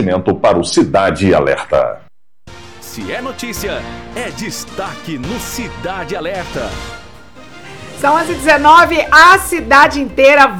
oferecimento para o Cidade Alerta. Se é notícia, é destaque no Cidade Alerta. São 11h19, a cidade inteira